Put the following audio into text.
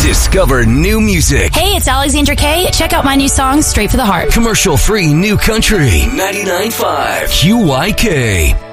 Discover new music. Hey, it's Alexandra Kay. Check out my new song, Straight for the Heart. Commercial-free new country. 99.5 QYK.